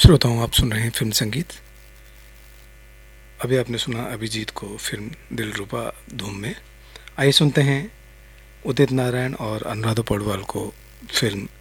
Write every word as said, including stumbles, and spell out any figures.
श्रोताओं, आप सुन रहे हैं फिल्म संगीत। अभी आपने सुना अभिजीत को फिल्म दिलरुबा धूम में। आइए सुनते हैं उदित नारायण और अनुराधा पौडवाल को फिल्म